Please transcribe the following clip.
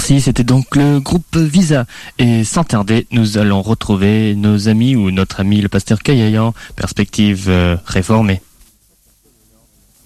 Merci, c'était donc le groupe Visa. Et sans tarder, nous allons retrouver nos amis ou notre ami le pasteur Kaillayan, perspective réformée.